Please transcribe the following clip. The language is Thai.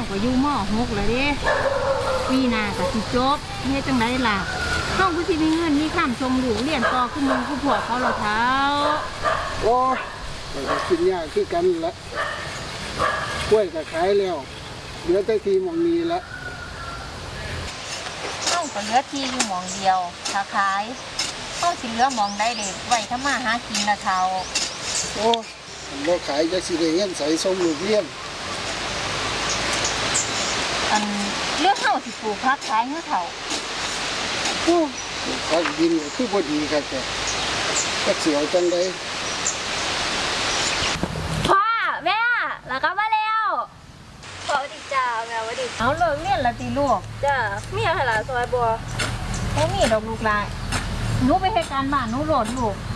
ก็อยู่ม.6แล้วเด้ปีหน้าก็สิจบเฮ็ดจังไดล่ะเฮาก็สิมีเงินมีค่าส่งลูกเรียนต่อคือหมู่คือพวกเขาล่ะเฒ่าโอ้มันก็กินยากคือกันละกล้วยก็ขายแล้วเหลือแต่ที่หม่องนี้ละเฮาก็เหลือที่อยู่หม่องเดียวถ้าขายเฮาสิเหลือหม่องใดเด้ไว้ทำมาหากินล่ะเฒ่าโอ้บ่ขายจะสิได้เงินใส่ส่งลูกเรียนอันเรื่องเฮาสิปลูกผักขายเฮาเฒ่าโอ้ผักดินคือบ่ดีครับแต่จักสิเอาจังได๋พ่อแม่แล้วก็มาแล้วพ่อสวัสดีจ้าแม่สวัสดีเอาเลิกเรียนละติลูกจ้ามีอะไรล่ะซอยบัวบ่มีดอกลูกหลานหนูไปเฮ็ดการบ้านหนูโลดลูก